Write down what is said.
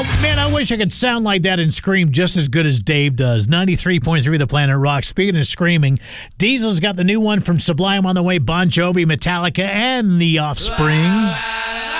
Man, I wish I could sound like that and scream just as good as Dave does. 93.3 The Planet Rock. Speaking of screaming, Diesel's got the new one from Sublime on the way. Bon Jovi, Metallica, and The Offspring.